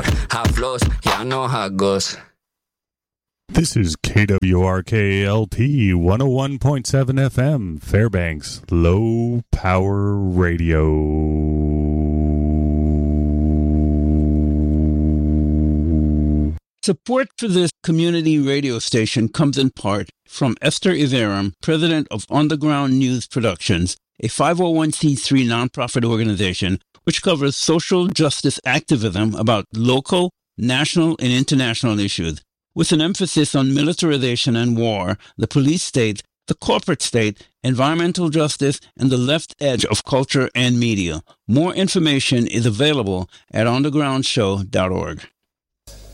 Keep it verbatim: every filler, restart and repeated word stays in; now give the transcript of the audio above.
mejor. Hot flows, ya know how it goes. This is K W R K L P one oh one point seven F M, Fairbanks Low Power Radio. Support for this community radio station comes in part from Esther Iverum, president of Underground News Productions, a five oh one c three nonprofit organization which covers social justice activism about local, national, and international issues, with an emphasis on militarization and war, the police state, the corporate state, environmental justice, and the left edge of culture and media. More information is available at underground show dot org.